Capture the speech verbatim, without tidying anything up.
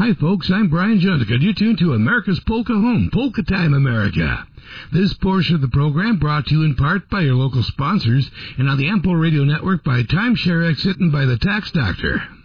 Hi, folks. I'm Brian Jones. You're tuned to America's Polka Home, Polka Time America. This portion of the program brought to you in part by your local sponsors and on the Ample Radio Network by Timeshare Exit and by the Tax Doctor.